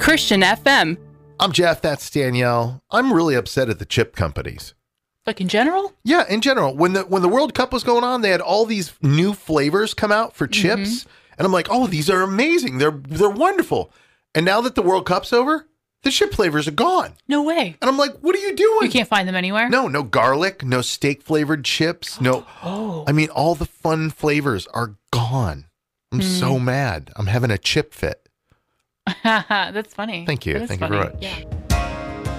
Christian FM. I'm Jeff, that's Danielle. I'm really upset at the chip companies. Like in general? Yeah, in general. When the World Cup was going on, they had all these new flavors come out for chips. And I'm like, oh, these are amazing. They're wonderful. And now that the World Cup's over, the chip flavors are gone. No way. And I'm like, what are you doing? You can't find them anywhere? No garlic, no steak flavored chips. No. I mean, all the fun flavors are gone. I'm so mad. I'm having a chip fit. That's funny. Thank you. That is Thank you funny. very much. Yeah.